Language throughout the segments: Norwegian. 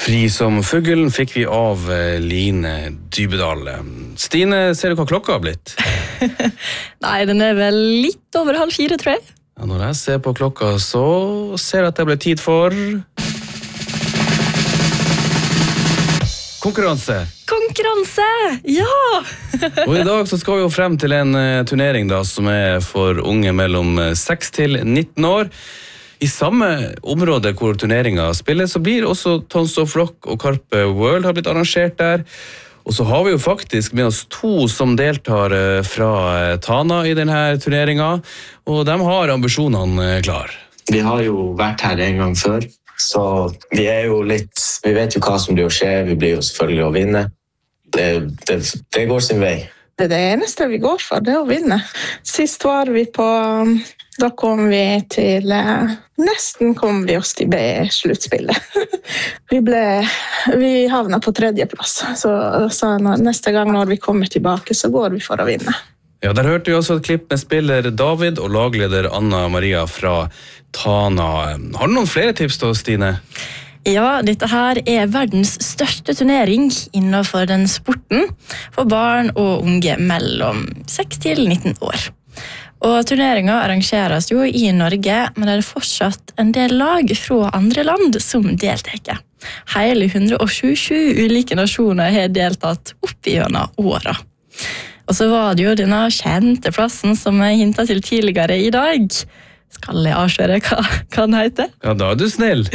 Fri som fuglen fikk vi av Line Dybedal. Stine, ser du hva klokka har blitt? Nei, den vel litt over 3:30, tror jeg. Ja, når jeg ser på klokka, så ser jeg at det ble tid for... konkurranse! Konkurranse! Ja! Og i dag så skal vi jo frem til en turnering da, som for unge mellom 6 til 19 år. I samme område hvor turneringen spilles, så blir også Tons of Rock og Carpe World har blitt arrangert der. Og så har vi jo faktisk med oss 2 som deltar fra Tana i denne turneringen, og de har ambisjonene klar. Vi har jo vært her en gang før, så vi vet jo hva som blir å skje, vi blir jo selvfølgelig å vinne. Det går sin vei. Det eneste vi går for, det å vinne. Sist var vi på... Da kom vi til... Nesten kom vi oss til B-sluttspillet. Vi havna på 3. plass, så sa neste gang når vi kommer tilbake, så går vi for å vinne. Ja, der hørte vi også et klipp med spiller David og lagleder Anna Maria fra Tana. Har du noen flere tips til oss, Stine? Ja, dette her verdens største turnering innenfor den sporten for barn og unge mellom 6 til 19 år. Og turneringen arrangeres jo i Norge, men det fortsatt en del lag fra andre land som deltar. Hele 127 ulike nasjoner har deltatt opp gjennom året. Og så var det jo denne kjente plassen som jeg hintet til tidligere i dag. Skal jeg avsløre hva den heter? Ja, da du snill.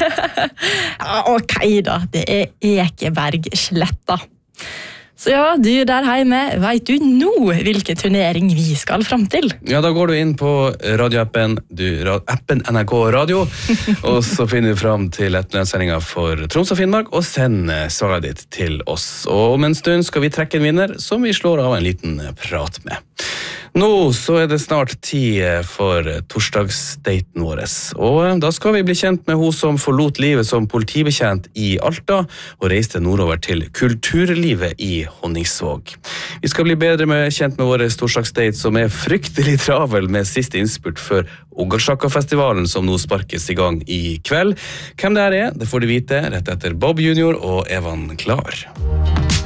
Ja, ok da, det Ekebergsletta. Så ja, du der hjemme, vet du nå hvilken turnering vi skal frem til? Ja, da går du inn på radioappen, appen NRK Radio, og så finner du frem til etterlønnssendingen for Troms og Finnmark, og send svaret ditt til oss. Og om en stund skal vi trekke en vinner, som vi slår av en liten prat med. Nå så det snart tid for torsdagsdaten vår, og da skal vi bli kjent med hun som forlot livet som politibetjent i Alta og reiste nordover til kulturlivet i Honningsvåg. Vi skal bli bedre kjent med vår torsdagsdate som fryktelig travel med siste innspurt før Ogarsaka-festivalen som nå sparkes i gang i kveld. Hvem det det får du vite rett etter Bob Junior og Evan Klar.